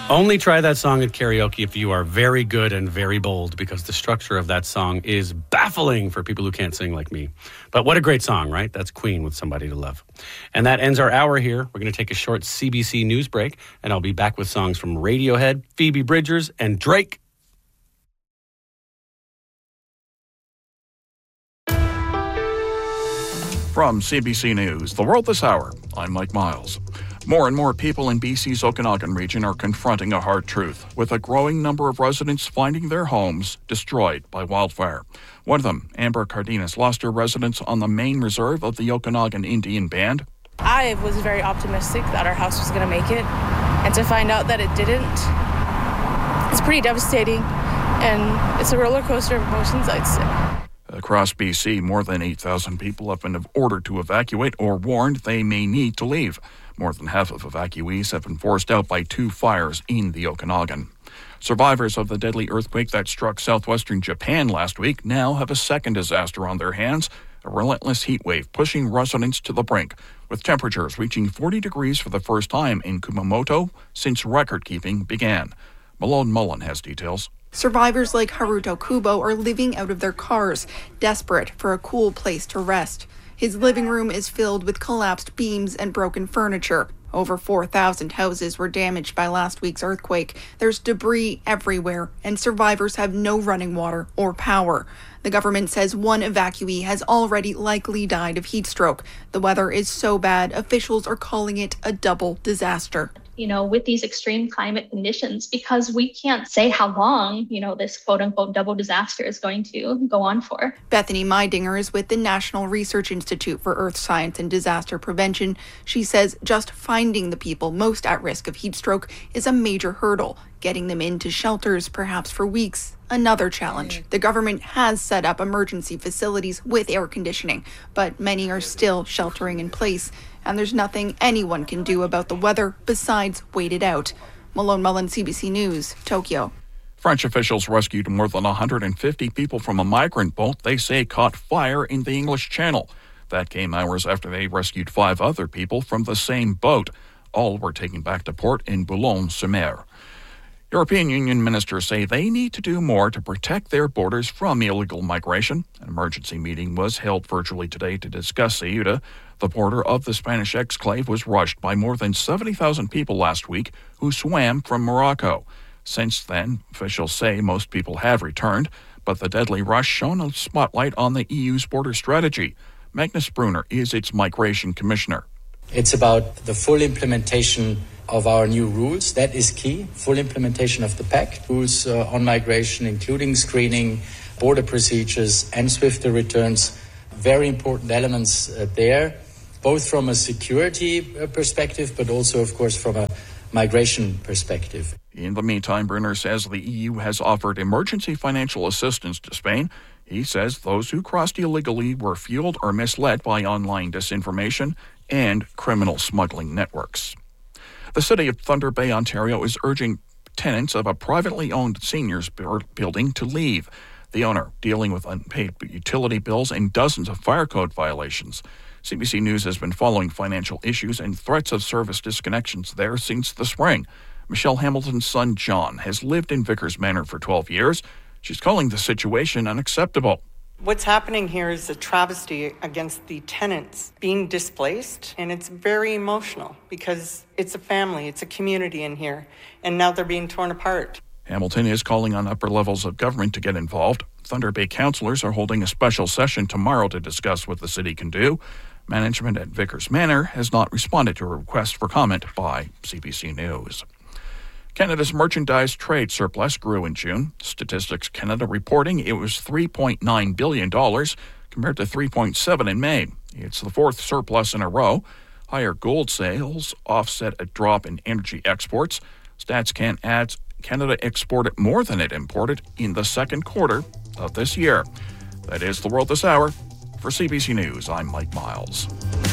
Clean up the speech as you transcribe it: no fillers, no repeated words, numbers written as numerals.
Only try that song at karaoke if you are very good and very bold, because the structure of that song is baffling for people who can't sing like me. But what a great song, right? That's Queen with Somebody to Love. And that ends our hour here. We're going to take a short CBC news break, and I'll be back with songs from Radiohead, Phoebe Bridgers, and Drake. From CBC News, The World This Hour, I'm Mike Miles. More and more people in BC's Okanagan region are confronting a hard truth, with a growing number of residents finding their homes destroyed by wildfire. One of them, Amber Cardenas, lost her residence on the main reserve of the Okanagan Indian Band. I was very optimistic that our house was going to make it, and to find out that it didn't, it's pretty devastating, and it's a roller coaster of emotions, I'd say. Across BC, more than 8,000 people have been ordered to evacuate or warned they may need to leave. More than half of evacuees have been forced out by 2 fires in the Okanagan. Survivors of the deadly earthquake that struck southwestern Japan last week now have a second disaster on their hands, a relentless heat wave pushing residents to the brink, with temperatures reaching 40 degrees for the first time in Kumamoto since record-keeping began. Malone Mullen has details. Survivors like Haruto Kubo are living out of their cars, desperate for a cool place to rest. His living room is filled with collapsed beams and broken furniture. Over 4,000 houses were damaged by last week's earthquake. There's debris everywhere, and survivors have no running water or power. The government says one evacuee has already likely died of heat stroke. The weather is so bad, officials are calling it a double disaster. With these extreme climate conditions, because we can't say how long, this quote unquote double disaster is going to go on for. Bethany Meidinger is with the National Research Institute for Earth Science and Disaster Prevention. She says just finding the people most at risk of heat stroke is a major hurdle. Getting them into shelters, perhaps for weeks, another challenge. The government has set up emergency facilities with air conditioning, but many are still sheltering in place. And there's nothing anyone can do about the weather besides wait it out. Malone Mullen, CBC News, Tokyo. French officials rescued more than 150 people from a migrant boat they say caught fire in the English Channel. That came hours after they rescued 5 other people from the same boat. All were taken back to port in Boulogne-sur-Mer. European Union ministers say they need to do more to protect their borders from illegal migration. An emergency meeting was held virtually today to discuss Ceuta. The border of the Spanish exclave was rushed by more than 70,000 people last week who swam from Morocco. Since then, officials say most people have returned, but the deadly rush shone a spotlight on the EU's border strategy. Magnus Brunner is its migration commissioner. It's about the full implementation of our new rules. That is key. Full implementation of the pact. Rules on migration, including screening, border procedures, and swifter returns. Very important elements there, both from a security perspective, but also, of course, from a migration perspective. In the meantime, Brunner says the EU has offered emergency financial assistance to Spain. He says those who crossed illegally were fueled or misled by online disinformation and criminal smuggling networks. The city of Thunder Bay, Ontario, is urging tenants of a privately owned seniors building to leave. The owner dealing with unpaid utility bills and dozens of fire code violations. CBC News has been following financial issues and threats of service disconnections there since the spring. Michelle Hamilton's son, John, has lived in Vickers Manor for 12 years. She's calling the situation unacceptable. What's happening here is a travesty against the tenants being displaced, and it's very emotional because it's a family, it's a community in here, and now they're being torn apart. Hamilton is calling on upper levels of government to get involved. Thunder Bay councillors are holding a special session tomorrow to discuss what the city can do. Management at Vickers Manor has not responded to a request for comment by CBC News. Canada's merchandise trade surplus grew in June. Statistics Canada reporting it was $3.9 billion compared to $3.7 in May. It's the 4th surplus in a row. Higher gold sales offset a drop in energy exports. StatsCan adds Canada exported more than it imported in the second quarter of this year. That is The World This Hour. For CBC News, I'm Mike Miles.